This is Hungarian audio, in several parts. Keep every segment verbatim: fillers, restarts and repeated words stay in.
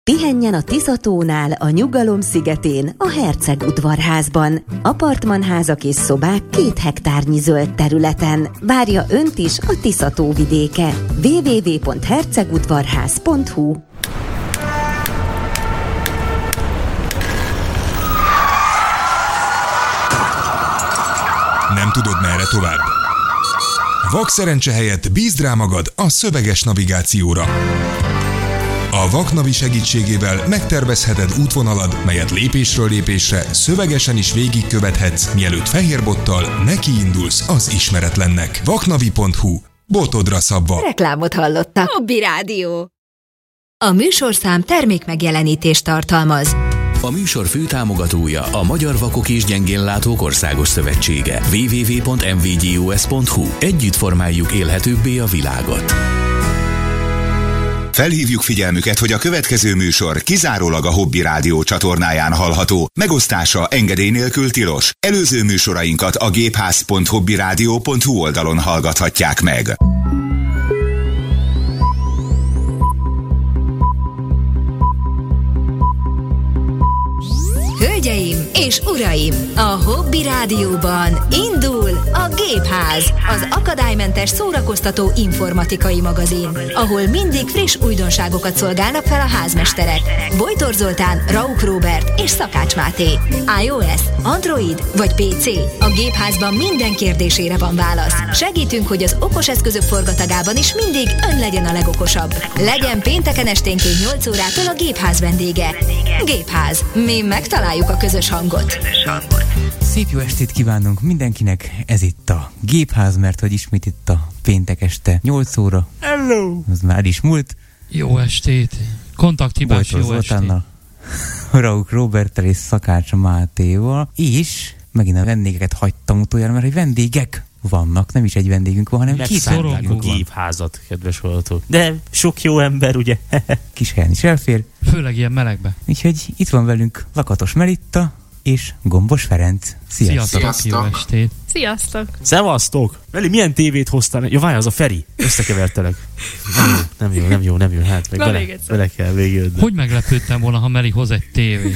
Pihenjen a Tisza-tónál, a Nyugalom szigetén, a Herceg udvarházban. Apartmanházak és szobák két hektárnyi zöld területen. Várja önt is a Tisza-tó vidéke. double-u double-u double-u pont hercegudvarház pont hu. Nem tudod, merre tovább? Vakszerencse helyett bízd rá magad a szöveges navigációra. A Vaknavi segítségével megtervezheted útvonalad, melyet lépésről lépésre szövegesen is végigkövethetsz, mielőtt fehérbottal nekiindulsz az ismeretlennek. vaknavi pont hu. Botodra szabva. Reklámot hallottak. Hobby Rádió. A műsorszám termékmegjelenítést tartalmaz. A műsor főtámogatója a Magyar Vakok és Gyengénlátók Országos Szövetsége. double-u double-u double-u pont em vé gé o es pont hu. Együtt formáljuk élhetőbbé a világot. Felhívjuk figyelmüket, hogy a következő műsor kizárólag a Hobby Rádió csatornáján hallható. Megosztása engedély nélkül tilos. Előző műsorainkat a gépház pont hobbyradio pont hu oldalon hallgathatják meg. Hölgyeim és uraim, a Hobby Rádióban indul a Gépház, az akadálymentes szórakoztató informatikai magazin, ahol mindig friss újdonságokat szolgálnak fel a házmesterek. Bojtor Zoltán, Rauk Róbert és Szakács Máté. iOS, Android vagy pé cé? A Gépházban minden kérdésére van válasz. Segítünk, hogy az okos eszközök forgatagában is mindig ön legyen a legokosabb. Legyen pénteken esténként nyolc órától a Gépház vendége. Gépház. Mi megtaláljuk a közös hangot. Szép jó estét kívánunk mindenkinek, ez itt a Gépház, mert hogy ismét itt a péntek este nyolc óra. Hello! Az már is múlt. Jó estét! Kontakthibás jó Zoltánnal, Rauk Róberttel és Szakács Mátéval, és megint a vendégeket hagytam utoljára, mert hogy vendégek vannak, nem is egy vendégünk van, hanem két vendégünk van. A Gépházat, kedves hallgatók. De sok jó ember, ugye? Kis helyen is elfér. Főleg ilyen melegbe. Úgyhogy itt van velünk Lakatos Melitta és Gombos Ferenc. Sziasztok! Sziasztok! Jó estét! Sziasztok! Szevasztok! Veli, milyen tévét hoztál? Ja, várj, az a Feri. Összekevertelek. Nem jó, nem jó, nem jó, nem jó. Hát meg Na, bele, bele kell végülni. Hogy meglepődtem volna, ha Meli hoz egy tévét?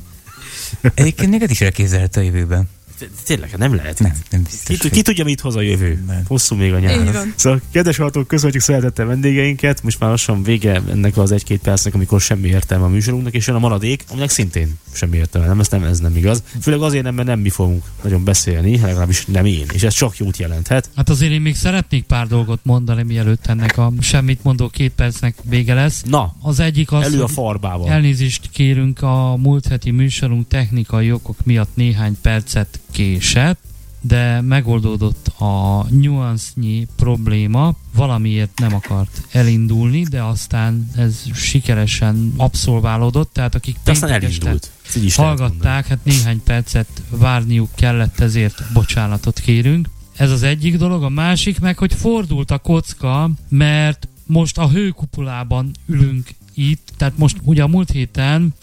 Egyébként neked is elképzelhető a jövőben. Tényleg, nem lehet. Nem, nem biztos. Ki, ki tudja, mit hoz a jövő? Nem. Hosszú még a nyár. Szóval, kedves hallgatók, köszönjük szeretettel vendégeinket. Most már lassan vége ennek az egy-két percnek, amikor semmi értelme a műsorunknak, és jön a maradék, aminek szintén semmi értelme. Nem, ez nem, ez nem igaz. Főleg azért nem, mert nem mi fogunk nagyon beszélni, legalábbis nem én. És ez csak jót jelenthet. Hát azért én még szeretnék pár dolgot mondani, mielőtt ennek a semmit mondó két percnek vége lesz. Na, az egyik az, elő a farbával. Elnézést kérünk, a múlt heti műsorunk technikai okok miatt néhány percet késett, de megoldódott a nyuansznyi probléma, valamiért nem akart elindulni, de aztán ez sikeresen abszolválódott, tehát akik péntek este hallgatták, hát néhány percet várniuk kellett, ezért bocsánatot kérünk. Ez az egyik dolog, a másik meg, hogy fordult a kocka, mert most a hőkupolában ülünk itt, tehát most ugye a múlt héten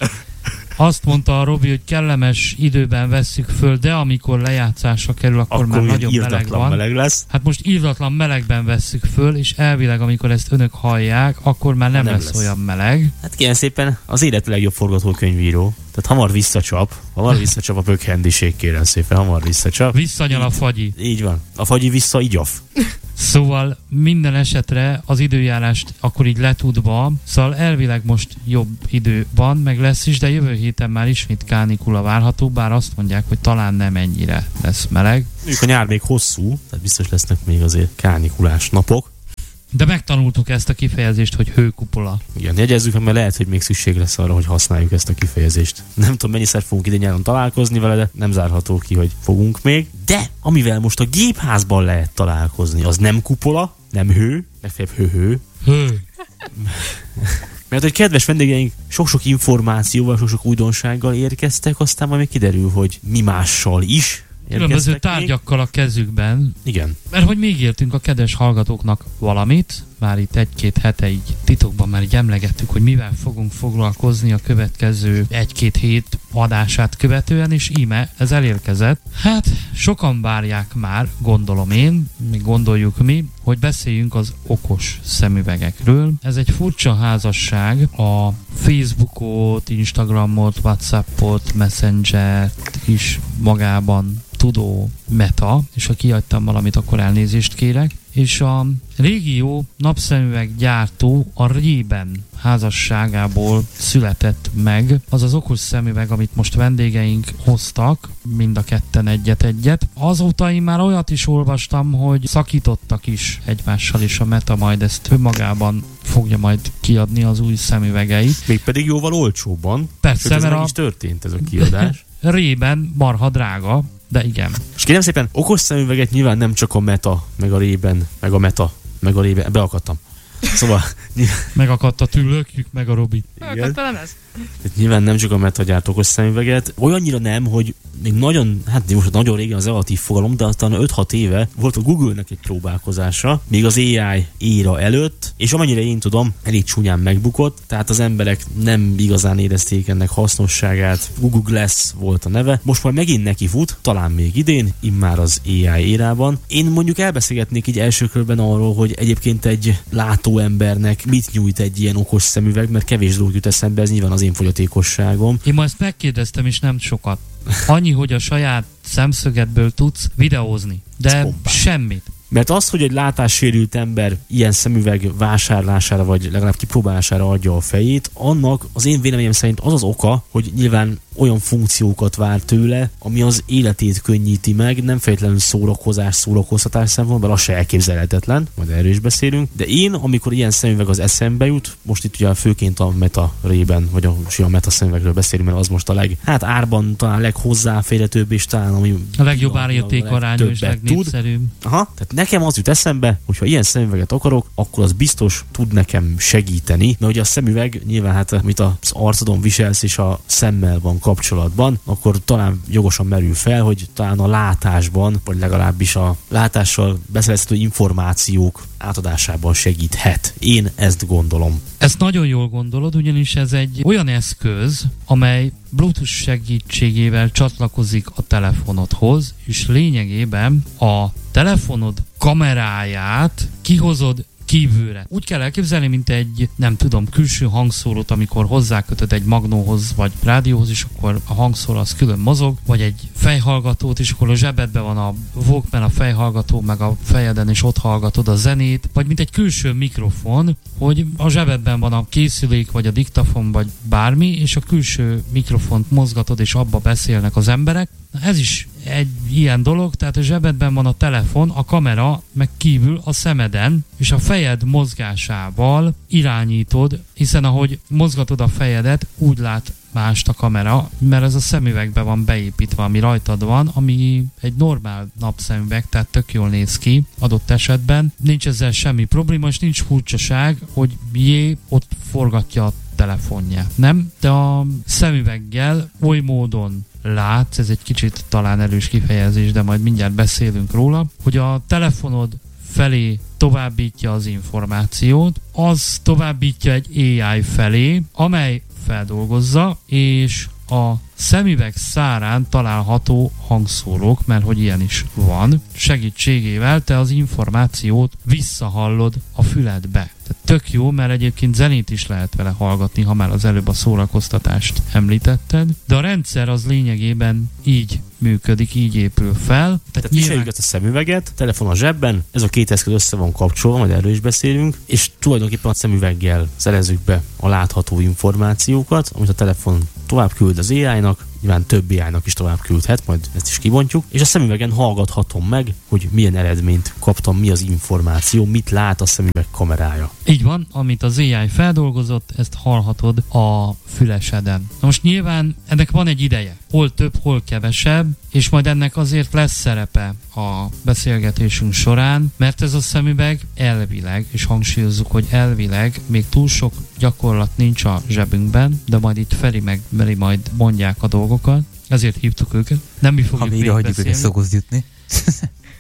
azt mondta a Robi, hogy kellemes időben vesszük föl, de amikor lejátszásra kerül, akkor, akkor már nagyon meleg van. Meleg lesz. Hát most írdatlan melegben vesszük föl, és elvileg, amikor ezt önök hallják, akkor már nem, nem lesz, lesz olyan meleg. Hát kérem szépen, az élet legjobb forgatókönyvíró. Tehát hamar visszacsap, hamar visszacsap a pökhendiség, kérem szépen, hamar visszacsap. Visszanyal a fagyi. Így van. A fagyi vissza igyaf. Szóval minden esetre az időjárást akkor így letudva, szóval elvileg most jobb idő van, meg lesz is, de jövő héten már ismét kánikula várható, bár azt mondják, hogy talán nem ennyire lesz meleg. Mondjuk a nyár még hosszú, tehát biztos lesznek még azért kánikulás napok. De megtanultuk ezt a kifejezést, hogy hőkupola. Igen, jegyezzük meg, mert lehet, hogy még szükség lesz arra, hogy használjuk ezt a kifejezést. Nem tudom, mennyiszer fogunk idén nyáron találkozni vele, de nem zárható ki, hogy fogunk még. De amivel most a Gépházban lehet találkozni, az nem kupola, nem hő, legfeljebb hő-hő. Hő. Mert hogy kedves vendégeink sok-sok információval, sok-sok újdonsággal érkeztek, aztán majd még kiderül, hogy mi mással is. Különböző tárgyakkal még a kezükben. Igen. Mert hogy még értünk a kedves hallgatóknak valamit, már itt egy-két hete így titokban már így emlegettük, hogy mivel fogunk foglalkozni a következő egy-két hét adását követően, és íme ez elérkezett. Hát sokan várják már, gondolom én, mi gondoljuk mi, hogy beszéljünk az okos szemüvegekről. Ez egy furcsa házasság, a Facebookot, Instagramot, Whatsappot, Messengert is magában tudó Meta, és ha kihagytam valamit, akkor elnézést kérek. És a régió napszemüveggyártó a Ray-Ban házasságából született meg az az okos szemüveg, amit most vendégeink hoztak, mind a ketten egyet-egyet. Azóta én már olyat is olvastam, hogy szakítottak is egymással, és a Meta majd ezt önmagában fogja majd kiadni az új szemüvegeit. Mégpedig jóval olcsóbban. Persze, ez mert meg a... is történt ez a kiadás. Ray-Ban marha drága, de igen. És kérem szépen, okos szemüveget nyilván nem csak a Meta, meg a Ray-Ban, meg a Meta, meg a Ray-Ban, beakadtam. Szóval... Megakadt a tüllőkjük, meg a Robi. Megakadt a lemez. Nyilván nem csak a Meta gyárt okos szemüveget. Olyannyira nem, hogy még nagyon, hát most nagyon régen az relatív fogalom, de aztán öt-hat éve volt a Google-nek egy próbálkozása, még az á i éra előtt, és amennyire én tudom, elég csúnyán megbukott, tehát az emberek nem igazán érezték ennek hasznosságát. Google Glass volt a neve. Most már megint neki fut, talán még idén, immár az á i érában. Én mondjuk elbeszélgetnék így első körben arról, hogy egyébként egy látóembernek mit nyújt egy ilyen okos szemüveg, mert kevés dolog jut eszembe, ez nyilván az én fogyatékosságom. Én ma ezt megkérdeztem, és nem sokat. Annyi, hogy a saját szemszögedből tudsz videózni, de semmit. Mert az, hogy egy látássérült ember ilyen szemüveg vásárlására, vagy legalább kipróbálására adja a fejét, annak az én véleményem szerint az az oka, hogy nyilván olyan funkciókat vár tőle, ami az életét könnyíti meg, nem feltétlenül szórakozás, szórakoztatás szempontból, az se elképzelhetetlen, majd erről is beszélünk. De én, amikor ilyen szemüveg az eszembe jut, most itt ugye főként a Meta Ray-Ban, vagy a, a Meta szemüvegről beszélünk, mert az most a leg, hát árban talán leghozzáférhetőbb, és talán ami a legjobb árértékarányú és legnépszerűbb. Aha, tehát nekem az jut eszembe, hogyha ilyen szemüveget akarok, akkor az biztos tud nekem segíteni, mert ugye a szemüveg nyilván hát, amit az arcodon viselsz és a szemmel van kapcsolatban, akkor talán jogosan merül fel, hogy talán a látásban, vagy legalábbis a látással beszerezhető információk átadásában segíthet. Én ezt gondolom. Ezt nagyon jól gondolod, ugyanis ez egy olyan eszköz, amely Bluetooth segítségével csatlakozik a telefonodhoz, és lényegében a telefonod kameráját kihozod kívülre. Úgy kell elképzelni, mint egy, nem tudom, külső hangszórót, amikor hozzákötöd egy magnóhoz vagy rádióhoz, és akkor a hangszóró az külön mozog, vagy egy fejhallgatót, és akkor a zsebedben van a Walkman, a fejhallgató, meg a fejeden, és ott hallgatod a zenét, vagy mint egy külső mikrofon, hogy a zsebedben van a készülék, vagy a diktafon, vagy bármi, és a külső mikrofont mozgatod, és abba beszélnek az emberek. Na, ez is egy ilyen dolog, tehát a zsebedben van a telefon, a kamera meg kívül a szemeden, és a fejed mozgásával irányítod, hiszen ahogy mozgatod a fejedet, úgy lát mást a kamera, mert ez a szemüvegbe van beépítve, ami rajtad van, ami egy normál napszemüveg, tehát tök jól néz ki adott esetben. Nincs ezzel semmi probléma, és nincs furcsaság, hogy jé, ott forgatja a telefonját. Nem? De a szemüveggel oly módon látsz, ez egy kicsit talán erős kifejezés, de majd mindjárt beszélünk róla, hogy a telefonod felé továbbítja az információt, az továbbítja egy á i felé, amely feldolgozza, és a szemüveg szárán található hangszórók, mert hogy ilyen is van, segítségével te az információt visszahallod a füledbe. Tehát tök jó, mert egyébként zenét is lehet vele hallgatni, ha már az előbb a szórakoztatást említetted, de a rendszer az lényegében így működik, így épül fel. Tehát, Tehát viseljük ezt a szemüveget, telefon a zsebben, ez a két eszköz össze van kapcsolva, majd erről is beszélünk, és tulajdonképpen a szemüveggel szerezzük be a látható információkat, amit a telefon tovább küld az á i-nak, nyilván több á i-nak is tovább küldhet, majd ezt is kibontjuk, és a szemüvegen hallgathatom meg, hogy milyen eredményt kaptam, mi az információ, mit lát a szemüveg kamerája. Így van, amit az á i feldolgozott, ezt hallhatod a füleseden. Na most nyilván ennek van egy ideje, hol több, hol kevesebb, és majd ennek azért lesz szerepe a beszélgetésünk során, mert ez a szemüveg elvileg, és hangsúlyozzuk, hogy elvileg még túl sok gyakorlat nincs a zsebünkben, de majd itt Feri meg Meri majd mondják a dolgokat, ezért hívtuk őket. Nem mi fogjuk ha még hagyjuk őket szokott jutni.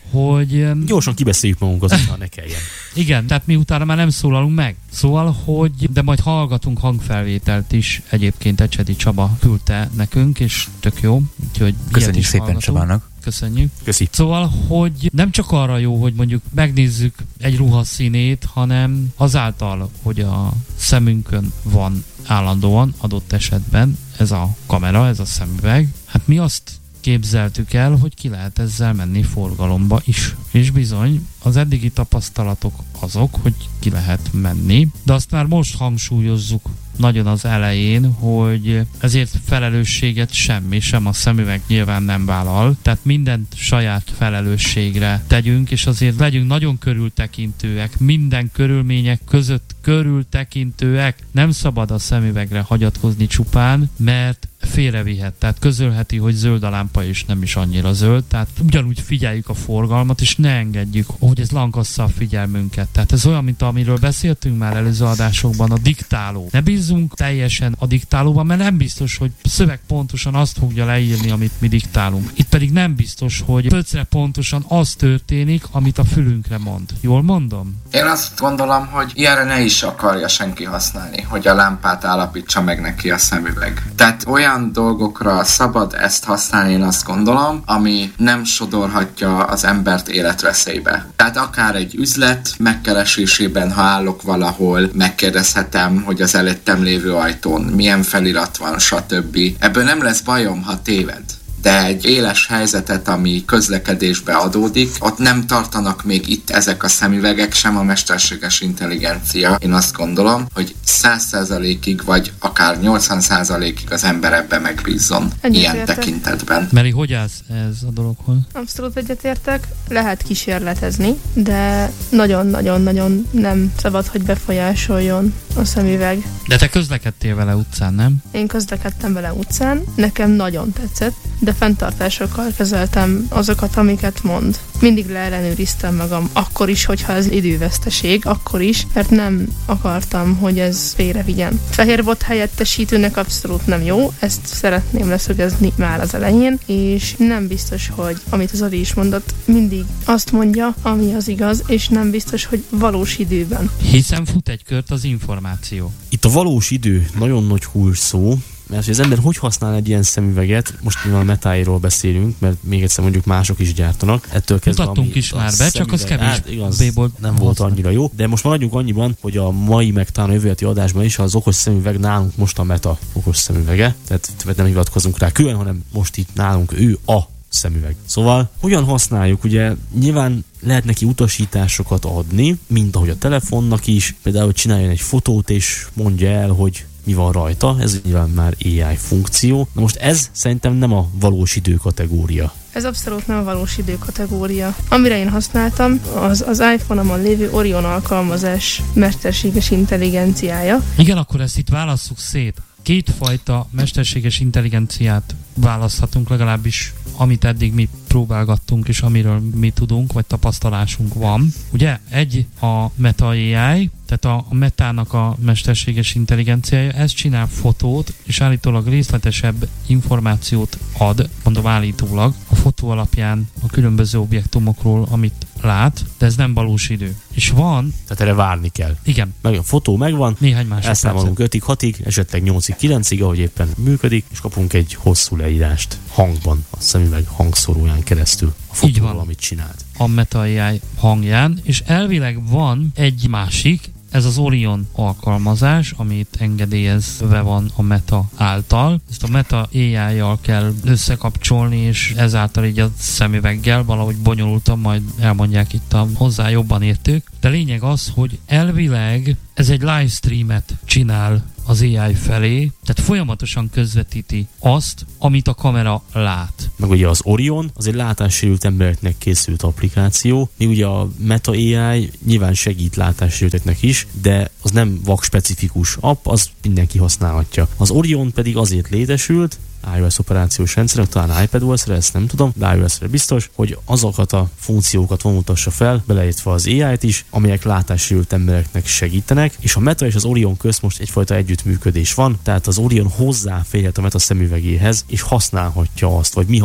hogy... Gyorsan kibeszéljük magunkat, aztán ne kelljen. Igen, tehát mi utána már nem szólalunk meg. Szóval, hogy... De majd hallgatunk hangfelvételt is. Egyébként Ecsedi Csaba küldte nekünk, és tök jó. Úgyhogy köszönjük szépen hallgatunk. Csabának. Köszönjük. Köszi. Szóval, hogy nem csak arra jó, hogy mondjuk megnézzük egy ruha színét, hanem azáltal, hogy a szemünkön van állandóan adott esetben ez a kamera, ez a szemüveg, hát mi azt képzeltük el, hogy ki lehet ezzel menni forgalomba is. És bizony, az eddigi tapasztalatok azok, hogy ki lehet menni, de azt már most hangsúlyozzuk nagyon az elején, hogy ezért felelősséget semmi, sem a szemüveg nyilván nem vállal, tehát mindent saját felelősségre tegyünk, és azért legyünk nagyon körültekintőek, minden körülmények között körültekintőek, nem szabad a szemüvegre hagyatkozni csupán, mert félrevihet, tehát közölheti, hogy zöld a lámpa, és nem is annyira zöld, tehát ugyanúgy figyeljük a forgalmat, és ne engedjük, hogy ez lankassza a figyelmünket. Tehát ez olyan, mint amiről beszéltünk már előző adásokban, a diktáló. Ne bízzunk teljesen a diktálóban, mert nem biztos, hogy szöveg pontosan azt fogja leírni, amit mi diktálunk. Itt pedig nem biztos, hogy pöcre pontosan az történik, amit a fülünkre mond. Jól mondom? Én azt gondolom, hogy ilyenre ne is akarja senki használni, hogy a lámpát állapítsa meg neki a szemüveg. Tehát olyan dolgokra szabad ezt használni, én azt gondolom, ami nem sodorhatja az embert életveszélybe. Tehát akár egy üzlet megkeresésében, ha állok valahol, megkérdezhetem, hogy az előttem lévő ajtón milyen felirat van, stb. Ebből nem lesz bajom, ha téved. De egy éles helyzetet, ami közlekedésbe adódik, ott nem tartanak még itt ezek a szemüvegek, sem a mesterséges intelligencia. Én azt gondolom, hogy száz százalékig vagy akár nyolcvan százalékig az ember ebbe megbízzon ilyen értek. Tekintetben. Meli, hogy állsz ez a dologhoz? Abszolút egyetértek. Lehet kísérletezni, de nagyon-nagyon-nagyon nem szabad, hogy befolyásoljon a szemüveg. De te közlekedtél vele utcán, nem? Én közlekedtem vele utcán, nekem nagyon tetszett, de fenntartásokkal kezeltem azokat, amiket mond. Mindig leellenőriztem magam, akkor is, hogyha ez időveszteség, akkor is, mert nem akartam, hogy ez félrevigyen. Fehérbot helyettesítőnek abszolút nem jó, ezt szeretném leszögezni már az elején, és nem biztos, hogy amit az Adi is mondott, mindig azt mondja, ami az igaz, és nem biztos, hogy valós időben. Hiszen fut egy kört az információ. Itt a valós idő nagyon nagy kulcs szó, mert hogy az ember hogy használ egy ilyen szemüveget, most mi a metáiról beszélünk, mert még egyszer mondjuk mások is gyártanak. Ettől kezdve, mutattunk is már be, csak az kevés hát, igaz, nem volt annyira jó. De most maradjunk annyiban, hogy a mai meg talán a jövő heti adásban is az okos szemüveg nálunk most a Meta okos szemüvege. Tehát nem hivatkozunk rá külön, hanem most itt nálunk ő a szemüveg. Szóval hogyan használjuk? Ugye nyilván lehet neki utasításokat adni, mint ahogy a telefonnak is. Például csináljon egy fotót és mondja el, hogy mi van rajta, ez nyilván már á i funkció. Na most ez szerintem nem a valós idő kategória. Ez abszolút nem a valós idő kategória. Amire én használtam, az az iPhone-omon lévő Orion alkalmazás mesterséges intelligenciája. Igen, akkor ezt itt válasszuk szét. Kétfajta mesterséges intelligenciát választhatunk, legalábbis amit eddig mi próbálgattunk, és amiről mi tudunk, vagy tapasztalásunk van. Ugye egy a Meta á i, tehát a, a Metának a mesterséges intelligenciája, ez csinál fotót, és állítólag részletesebb információt ad, mondom állítólag, a fotó alapján a különböző objektumokról, amit lát, de ez nem valós idő. És van... Tehát erre várni kell. Igen. Meg a fotó megvan, néhány másodpercet. Elszámolunk ötig, hatig, esetleg nyolcig, kilencig, ahogy éppen működik, és kapunk egy hosszú leírást hangban, a szemüveg hangszoróján keresztül a fotóról, amit csinált. A Meta á i hangján, és elvileg van egy másik, ez az Orion alkalmazás, amit engedélyezve van a Meta által. Ezt a Meta á i-jal kell összekapcsolni, és ezáltal így a szemüveggel valahogy bonyolultan, majd elmondják itt a hozzá jobban értők. De lényeg az, hogy elvileg ez egy livestreamet csinál az á i felé, tehát folyamatosan közvetíti azt, amit a kamera lát. Meg ugye az Orion, az egy látássérült embereknek készült applikáció, míg ugye a Meta á i nyilván segít látássérülteknek is, de az nem vak-specifikus app, az mindenki használhatja. Az Orion pedig azért létesült, iOS operációs rendszerek, talán iPadOS-re, ezt nem tudom, de iOS-re biztos, hogy azokat a funkciókat vonultassa fel, beleértve az á i-t is, amelyek látássérült embereknek segítenek, és a Meta és az Orion közt most egyfajta együttműködés van, tehát az Orion hozzáférhet a Meta szemüvegéhez, és használhatja azt, vagy mi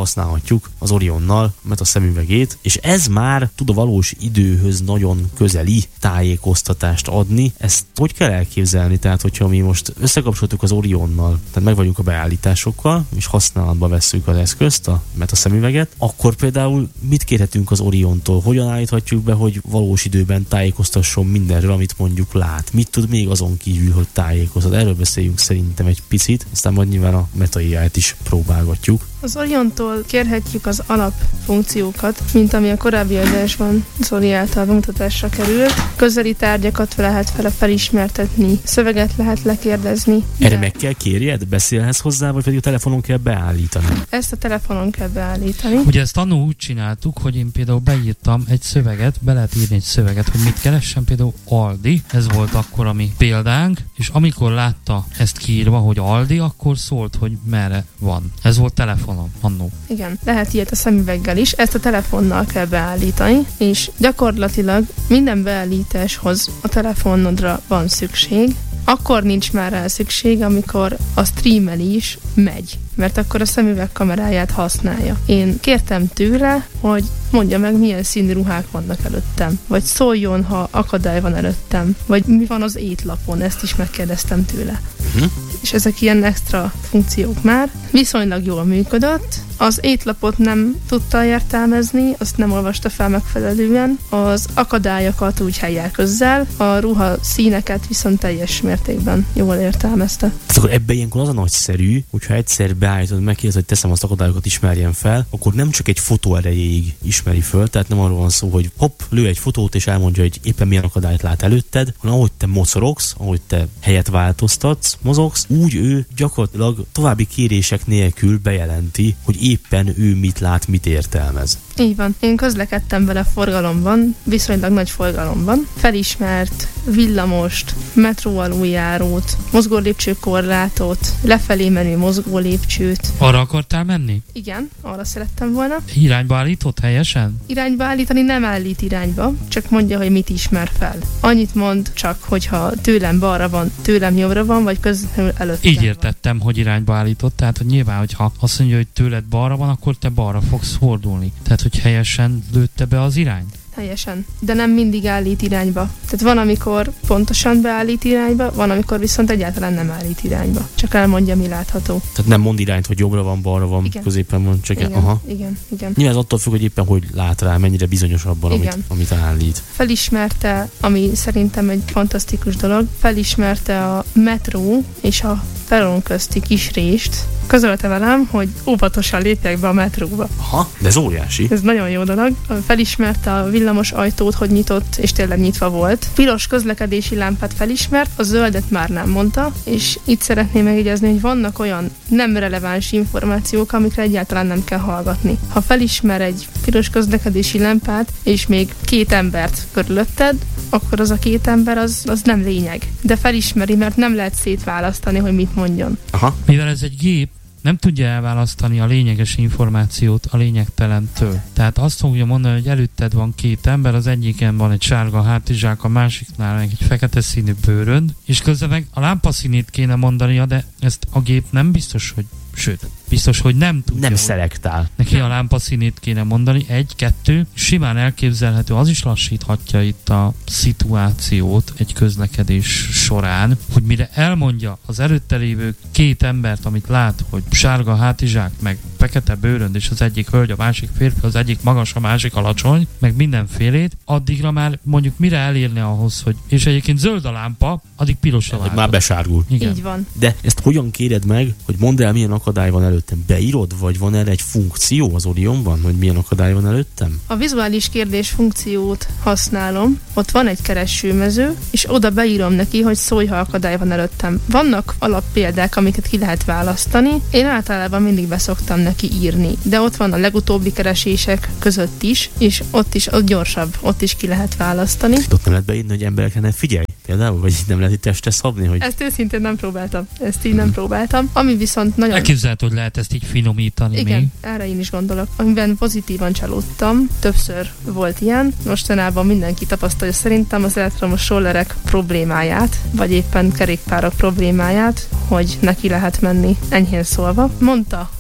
használhatjuk az Orionnal, mert a szemüvegét, és ez már tud a valós időhöz nagyon közeli tájékoztatást adni. Ezt hogy kell elképzelni? Tehát, hogyha mi most összekapcsoltuk az Orionnal, tehát meg vagyunk a beállításokkal, és használatba vesszük az eszközt, a metaszemüveget, akkor például mit kérhetünk az Oriontól? Hogyan állíthatjuk be, hogy valós időben tájékoztasson mindenről, amit mondjuk lát? Mit tud még azon kívül, hogy tájékoztat? Erről beszéljünk szerintem egy picit, aztán majd nyilván a Meta á í-t is próbálgatjuk. Az Oriontól kérhetjük az alapfunkciókat, mint ami a korábbi adásban Zoli által bemutatásra került. Közeli tárgyakat lehet vele felismertetni, szöveget lehet lekérdezni. Erre meg kell kérjed? Beszélhetsz hozzá, vagy pedig a telefonon kell beállítani? Ezt a telefonon kell beállítani. Ugye ezt annó úgy csináltuk, hogy én például beírtam egy szöveget, be lehet írni egy szöveget, hogy mit keressen, például Aldi, ez volt akkor a mi példánk, és amikor látta ezt kiírva, hogy Aldi, akkor szólt, hogy merre van. Ez volt telefonom annó. Igen, lehet ilyet a szemüveggel is, ezt a telefonnal kell beállítani, és gyakorlatilag minden beállításhoz a telefonodra van szükség. Akkor nincs már rá szükség, amikor a streamelés megy, mert akkor a szemüveg kameráját használja. Én kértem tőle, hogy mondja meg, milyen színű ruhák vannak előttem, vagy szóljon, ha akadály van előttem, vagy mi van az étlapon, ezt is megkérdeztem tőle. Uh-huh. És ezek ilyen extra funkciók már. Viszonylag jól működött. Az étlapot nem tudta értelmezni, azt nem olvasta fel megfelelően. Az akadályokat úgy helyjel közzel, a ruha színeket viszont teljes mértékben jól értelmezte. Tehát akkor ebben ilyenkor az a nagyszerű, hogyha egyszer beállítod, megkérdez, hogy teszem azt akadályokat ismerjen fel, akkor nem csak egy fotó erejéig ismeri föl, tehát nem arról van szó, hogy hopp, lő egy fotót és elmondja, hogy éppen milyen akadályt lát előtted, hanem ahogy te mocorogsz, ahogy te helyet változtatsz, mozogsz, úgy ő gyakorlatilag további kérések nélkül bejelenti, hogy éppen ő mit lát, mit értelmez. Így van. Én közlekedtem vele forgalomban, viszonylag nagy forgalomban. Felismert villamost, metró aluljárót, mozgólépcsőkorlátot, lefelé menő mozgólépcsőt. Arra akartál menni? Igen, arra szerettem volna. Irányba állított helyesen? Irányba állítani nem állít irányba, csak mondja, hogy mit ismer fel. Annyit mond csak, hogyha tőlem balra van, tőlem jobbra van, vagy közvetlenül előttem. Így értettem, hogy irányba állított, tehát hogy nyilván, hogyha azt mondja, hogy tőled balra van, akkor te balra fogsz fordulni. Tehát, hogy helyesen lőtte be az irányt? Helyesen, de nem mindig állít irányba. Tehát van, amikor pontosan beállít irányba, van, amikor viszont egyáltalán nem állít irányba. Csak elmondja, mi látható. Tehát nem mond irányt, hogy jobbra van, balra van, igen. Középen van, csak igen, aha. Igen, igen. Nyilván attól függ, hogy éppen hogy lát rá, mennyire bizonyos abban, amit, amit állít. Felismerte, ami szerintem egy fantasztikus dolog, felismerte a metró és a peron közti kis rést. Közölte velem, hogy óvatosan lépjek be a metróba. Aha, de ez óriási. Ez nagyon jó dolog. Felismerte a villamos ajtót, hogy nyitott, és tényleg nyitva volt. Piros közlekedési lámpát felismert, a zöldet már nem mondta, és itt szeretném megjegyezni, hogy vannak olyan nem releváns információk, amikre egyáltalán nem kell hallgatni. Ha felismer egy piros közlekedési lámpát, és még két embert körülötted, akkor az a két ember az, az nem lényeg. De felismeri, mert nem lehet szétválasztani, hogy mit mondjon. Aha. Mivel ez egy gép, nem tudja elválasztani a lényeges információt a lényegtelentől. Tehát azt fogja mondani, hogy előtted van két ember, az egyiken van egy sárga hátizsák, a másiknál egy fekete színű bőrönd, és közben meg a lámpaszínét kéne mondania, de ezt a gép nem biztos, hogy sőt, biztos, hogy nem tudja. Nem szelektál. Neki a lámpaszínét kéne mondani, egy, kettő, simán elképzelhető, az is lassíthatja itt a szituációt egy közlekedés során, hogy mire elmondja az előtte lévő két embert, amit lát, hogy sárga hátizsák, meg fekete bőrönd, és az egyik hölgy, a másik férfi, az egyik magas, a másik alacsony, meg mindenfélét, addigra már mondjuk mire elérne ahhoz, hogy, és egyébként zöld a lámpa, addig piros a lámpa. Már besárgul. Igen. Így van. De ezt hogyan kéred meg, hogy mondd el, milyen akadály van előttem? Beírod, vagy van erre egy funkció az Orionban, hogy milyen akadály van előttem? A vizuális kérdés funkciót használom, ott van egy keresőmező, és oda beírom neki, hogy szólj, ha akadály van előttem. Vannak alappéldák, amiket ki lehet választani. Én általában mindig beszoktam neki írni, de ott van a legutóbbi keresések között is, és ott is ott gyorsabb, ott is ki lehet választani. Ott nem lehet beírni, hogy emberekre ne figyelj, például, vagy nem lehet itt testre szabni, hogy... Ezt őszintén nem próbáltam, ezt így nem próbáltam. Ami viszont nagyon... Elképzelhet, hogy lehet ezt így finomítani. Igen, még. erre én is gondolok. Amiben pozitívan csalódtam, többször volt ilyen. Mostanában mindenki tapasztalja szerintem az elektromos rollerek problémáját, vagy éppen kerékpárok problémáját, hogy neki lehet menni, enyhén szólva. Mondta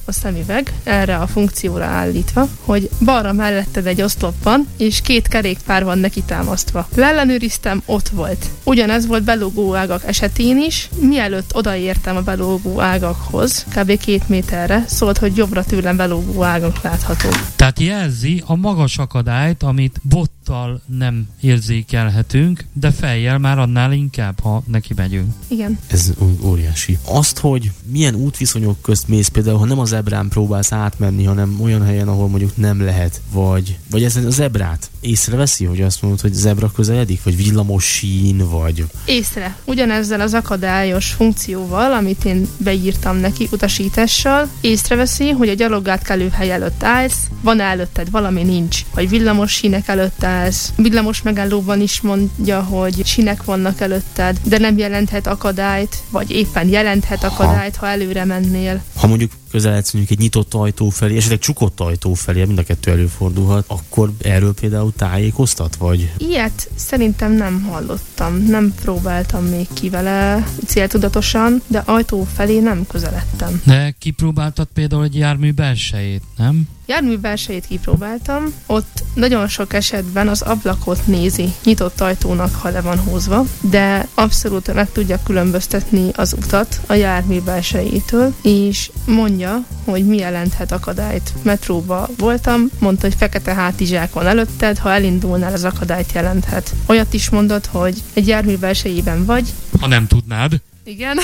a szemüveg, erre a funkcióra állítva, hogy balra melletted egy oszlop van, és két kerékpár van neki támasztva. Leellenőriztem, ott volt. Ugyanez volt belógó ágak esetén is, mielőtt odaértem a belógó ágakhoz, kb. két méterre, szólt, hogy jobbra tőlem belógó ágak látható. Tehát jelzi a magas akadályt, amit bottal nem érzékelhetünk, de fejjel már annál inkább, ha neki megyünk. Igen. Ez óriási. Azt, hogy milyen útviszonyok közt mész, például, ha nem a zebrán próbálsz átmenni, hanem olyan helyen, ahol mondjuk nem lehet, vagy, vagy ez a zebrát észreveszi, hogy azt mondod, hogy zebra közeledik, vagy villamos sín, vagy... Észre. Ugyanezzel az akadályos funkcióval, amit én beírtam neki utasítással, észreveszi, hogy a gyalogátkelő hely előtt állsz, van előtted valami, nincs, vagy villamos sínek előtt állsz. Villamos megállóban is mondja, hogy sínek vannak előtted, de nem jelenthet akadályt, vagy éppen jelenthet akadályt, ha előre mennél. Ha mondjuk közeledsz mondjuk egy nyitott ajtó felé, esetleg csukott ajtó felé, mind a kettő előfordulhat, akkor erről például tájékoztat, vagy? Ilyet szerintem nem hallottam, nem próbáltam még ki vele céltudatosan, de ajtó felé nem közeledtem. De kipróbáltad például egy jármű belsejét, nem? Jármű belsejét kipróbáltam, ott nagyon sok esetben az ablakot nézi nyitott ajtónak, ha le van húzva, de abszolút meg tudja különböztetni az utat a jármű belsejétől, és mondja, hogy mi jelenthet akadályt. Metróba voltam, mondta, hogy fekete hátizsák van előtted, ha elindulnál, az akadályt jelenthet. Olyat is mondott, hogy egy jármű belsejében vagy. Ha nem tudnád. Igen.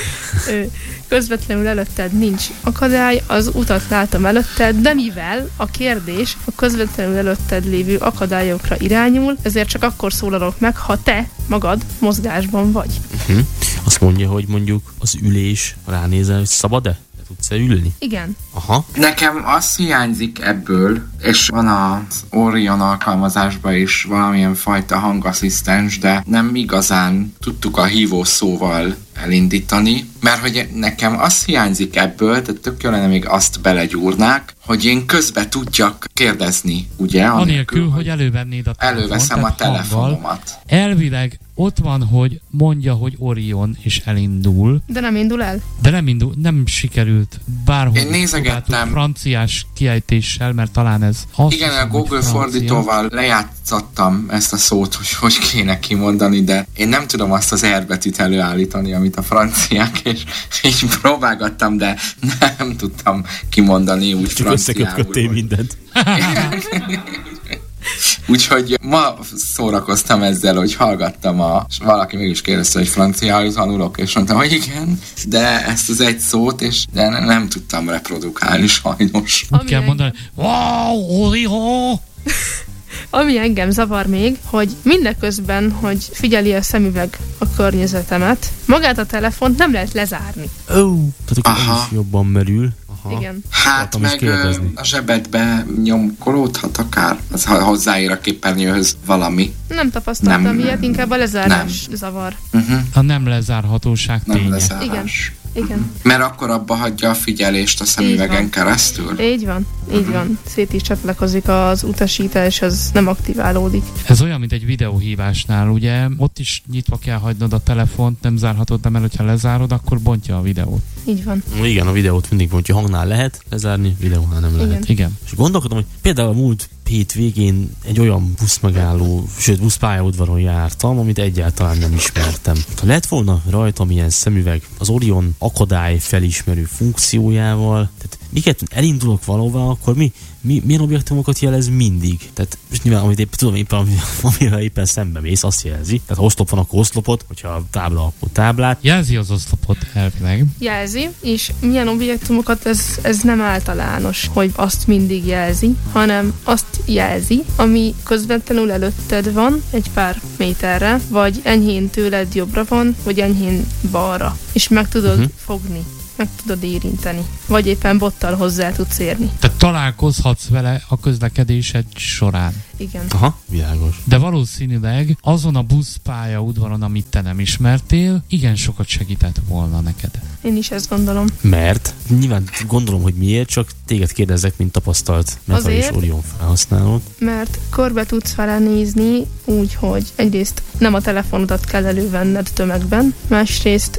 Közvetlenül előtted nincs akadály, az utat látom előtted, de mivel a kérdés a közvetlenül előtted lévő akadályokra irányul, ezért csak akkor szólalok meg, ha te magad mozgásban vagy. Uh-huh. Azt mondja, hogy mondjuk az ülés, ránézel, hogy szabad-e? Tudsz-e ülni? Igen. Aha. Nekem az hiányzik ebből, és van az Orion alkalmazásban is valamilyen fajta hangasszisztens, de nem igazán tudtuk a hívószóval elindítani, mert hogy nekem az hiányzik ebből, de tök jó lenne még azt belegyúrnák, hogy én közbe tudjak kérdezni, ugye? Anélkül, hogy, hogy elővennéd a telefon, előveszem a telefonomat. Elvileg ott van, hogy mondja, hogy Orion, és elindul. De nem indul el? De nem indul, nem sikerült. Bárhogy én nézegettem franciás kiejtéssel, mert talán ez... Igen, a Google fordítóval lejátszottam ezt a szót, hogy hogy kéne kimondani, de én nem tudom azt az R betűt előállítani, amit a franciák, és így próbálgattam, de nem tudtam kimondani úgy csak összekötködtél mindent. Úgyhogy ma szórakoztam ezzel, hogy hallgattam, a, és valaki mégis kérdezte, hogy franciául tanulok, és mondtam, hogy igen, de ezt az egy szót, és de nem, nem tudtam reprodukálni sajnos. Úgy kell mondani, wow, Orion! Ami engem zavar még, hogy mindeközben, hogy figyeli a szemüveg a környezetemet, magát a telefont nem lehet lezárni. Ó, oh, tehát akkor is jobban merül. Aha. Igen. Hát meg a zsebedbe nyomkolódhat akár, az hozzáér a képernyőhöz valami. Nem tapasztaltam nem, ilyet, inkább a lezárás nem. zavar. Uh-huh. A nem lezárhatóság nem ténye. Lezárás. Igen. Igen. Mert akkor abba hagyja a figyelést a szemüvegen keresztül. Így van, így uh-huh. van. Szét is csatlakozik az utasítás, az nem aktiválódik. Ez olyan, mint egy videóhívásnál, ugye? Ott is nyitva kell hagynod a telefont, nem zárhatod be, mert ha lezárod, akkor bontja a videót. Így van. Igen, a videót mindig bontja. Hangnál lehet lezárni, videónál nem lehet. Igen. Igen. És gondolkodom, hogy például a múlt hét végén egy olyan buszmegálló, sőt buszpályaudvaron jártam, amit egyáltalán nem ismertem. Ha lett volna rajtam ilyen szemüveg az Orion akadály felismerő funkciójával, tehát miket elindulok valahova, akkor mi, mi milyen objektumokat jelez mindig? Tehát most nyilván, amit épp, tudom éppen, amivel éppen szembe mész, azt jelzi. Tehát ha oszlop van, akkor oszlopot, hogyha a tábla, akkor táblát. Jelzi az oszlopot elvileg. Jelzi, és milyen objektumokat, ez, ez nem általános, hogy azt mindig jelzi, hanem azt jelzi, ami közvetlenül előtted van, egy pár méterre, vagy enyhén tőled jobbra van, vagy enyhén balra, és meg tudod uh-huh. fogni. Meg tudod érinteni. Vagy éppen bottal hozzá tudsz érni. Tehát találkozhatsz vele a közlekedésed során. Igen. Aha, világos. De valószínűleg azon a buszpálya udvaron, amit te nem ismertél, igen sokat segített volna neked. Én is ezt gondolom. Mert? Nyilván gondolom, hogy miért, csak téged kérdezzek, mint tapasztalt Meta és Orion felhasználót. Mert körbe tudsz vele nézni úgy, hogy egyrészt nem a telefonodat kell elővenned tömegben, másrészt, ha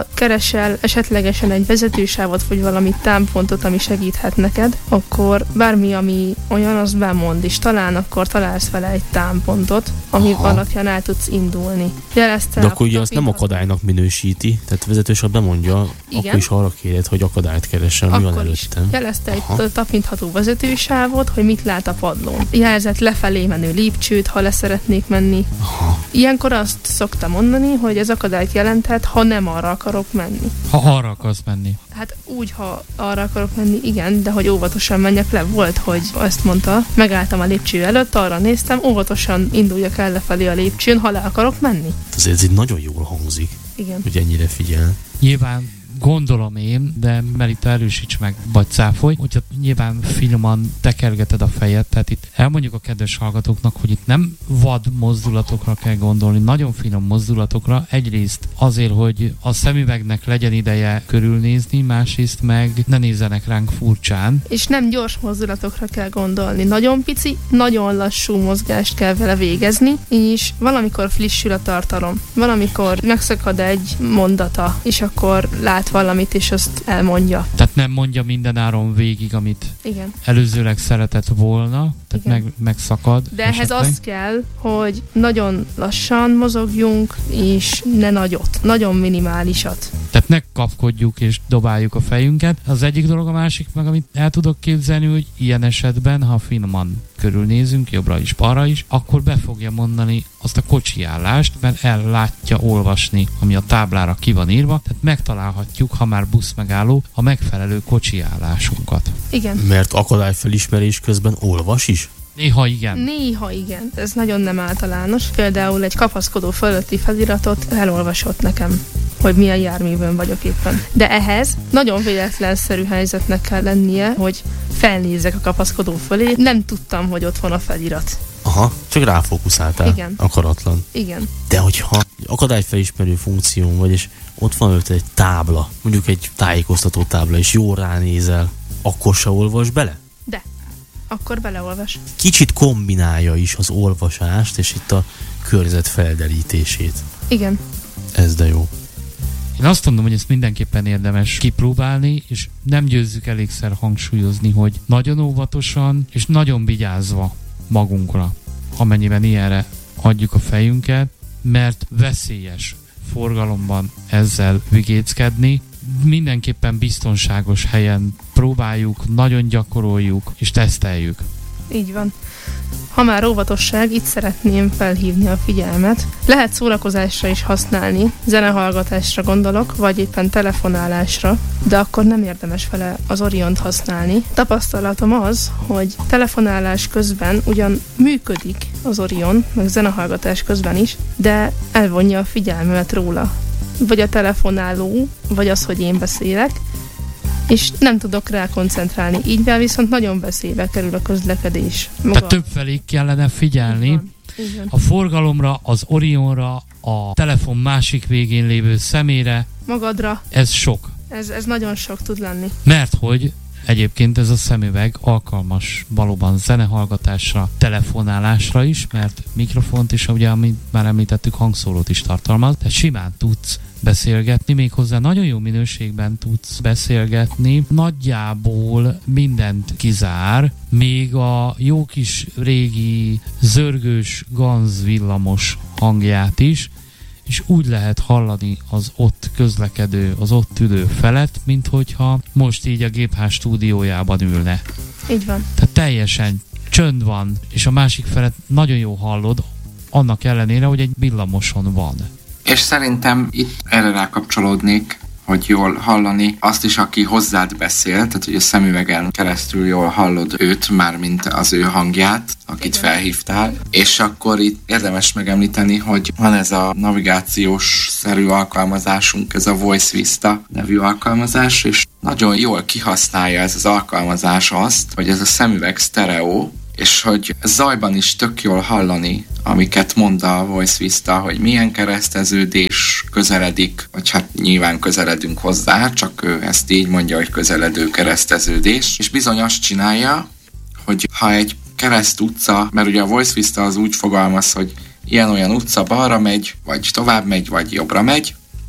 keresel esetlegesen egy vezetősávot, vagy valami támpontot, ami segíthet neked, akkor bármi, ami olyan, azt bemond, és talán akkor találsz vele egy támpontot, ami Aha. alapján el tudsz indulni. Jelezte de akkor ugye azt nem akadálynak minősíti, tehát vezetősebb bemondja, igen. Akkor is arra kéred, hogy akadályt keressen, mi van Akkor is. előttem. Jelezte egy Aha. tapintható vezetősávot, hogy mit lát a padlón. Jelzett lefelé menő lépcsőt, ha le szeretnék menni. Aha. Ilyenkor azt szoktam mondani, hogy ez akadályt jelenthet, ha nem arra akarok menni. Ha arra akarsz menni. Hát úgy, ha arra akarok menni, igen, de hogy óvatosan menjek le. Volt, hogy ezt mondta, megálltam a lépcső előtt, arra néztem, óvatosan induljak el lefelé a lépcsőn, ha le akarok menni. Azért ez így nagyon jól hangzik, Igen. hogy ennyire figyel. Nyilván gondolom én, de Melita erősíts meg, vagy cáfolj, hogyha nyilván finoman tekergeted a fejed, tehát itt elmondjuk a kedves hallgatóknak, hogy itt nem vad mozdulatokra kell gondolni, nagyon finom mozdulatokra, egyrészt azért, hogy a szemüvegnek legyen ideje körülnézni, másrészt meg ne nézzenek ránk furcsán. És nem gyors mozdulatokra kell gondolni. Nagyon pici, nagyon lassú mozgást kell vele végezni, és valamikor frissül a tartalom. Valamikor megszakad egy mondata, és akkor lát valamit, és azt elmondja. Tehát nem mondja mindenáron végig, amit Igen. előzőleg szeretett volna, tehát meg, megszakad. De ehhez esetleg. az kell, hogy nagyon lassan mozogjunk, és ne nagyot, nagyon minimálisat. Tehát ne kapkodjuk és dobáljuk a fejünket. Az egyik dolog, a másik meg, amit el tudok képzelni, hogy ilyen esetben, ha finoman körülnézünk, jobbra is, balra is, akkor be fogja mondani azt a kocsiállást, mert ellátja olvasni, ami a táblára ki van írva, tehát megtalálhatjuk, ha már busz megálló, a megfelelő kocsiállásunkat. Igen. Mert akadályfelismerés közben olvas is? Néha igen. Néha igen. Ez nagyon nem általános. Például egy kapaszkodó fölötti feliratot elolvasott nekem, hogy milyen járművön vagyok éppen. De ehhez nagyon véletlenszerű helyzetnek kell lennie, hogy felnézek a kapaszkodó fölé. Nem tudtam, hogy ott van a felirat. Aha, csak ráfókuszáltál. Igen. Akaratlan. Igen. De hogyha akadályfelismerő funkción vagy, és ott van előtte egy tábla, mondjuk egy tájékoztató tábla, és jól ránézel, akkor se olvas bele? De. Akkor beleolvas. Kicsit kombinálja is az olvasást, és itt a környezet felderítését. Igen. Ez de jó. Én azt mondom, hogy ezt mindenképpen érdemes kipróbálni, és nem győzzük elégszer hangsúlyozni, hogy nagyon óvatosan és nagyon vigyázva magunkra, amennyiben ilyenre adjuk a fejünket, mert veszélyes forgalomban ezzel vigéckedni. Mindenképpen biztonságos helyen próbáljuk, nagyon gyakoroljuk és teszteljük. Így van. Ha már óvatosság, itt szeretném felhívni a figyelmet. Lehet szórakozásra is használni, zenehallgatásra gondolok, vagy éppen telefonálásra, de akkor nem érdemes vele az Oriont használni. Tapasztalatom az, hogy telefonálás közben ugyan működik az Orion, meg zenehallgatás közben is, de elvonja a figyelmemet róla. Vagy a telefonáló, vagy az, hogy én beszélek, és nem tudok rá koncentrálni. Így be viszont nagyon veszélybe kerül a közlekedés. Maga. Tehát többfelé kellene figyelni a forgalomra, az Orionra, a telefon másik végén lévő szemére. Magadra. Ez sok. Ez, ez nagyon sok tud lenni. Mert hogy egyébként ez a szemüveg alkalmas valóban zenehallgatásra, telefonálásra is, mert mikrofont is, ugye, amit már említettük, hangszórót is tartalmaz, tehát simán tudsz beszélgetni, méghozzá nagyon jó minőségben tudsz beszélgetni, nagyjából mindent kizár, még a jó kis régi zörgős Ganz villamos hangját is, és úgy lehet hallani az ott közlekedő, az ott ülő felet, mint hogyha most így a Gépház stúdiójában ülne. Így van. Tehát teljesen csönd van, és a másik felet nagyon jó hallod, annak ellenére, hogy egy villamoson van. És szerintem itt erre rákapcsolódnék, hogy jól hallani azt is, aki hozzád beszél, tehát hogy a szemüvegen keresztül jól hallod őt, mármint az ő hangját, akit felhívtál. És akkor itt érdemes megemlíteni, hogy van ez a navigációs-szerű alkalmazásunk, ez a Voice Vista nevű alkalmazás, és nagyon jól kihasználja ez az alkalmazás azt, hogy ez a szemüveg sztereó, és hogy zajban is tök jól hallani, amiket mond a Voice Vista, hogy milyen kereszteződés közeledik, vagy hát nyilván közeledünk hozzá, csak ő ezt így mondja, hogy közeledő kereszteződés, és bizony azt csinálja, hogy ha egy kereszt utca, mert ugye a Voice Vista az úgy fogalmaz, hogy ilyen-olyan utca balra megy, vagy tovább megy, vagy jobbra megy,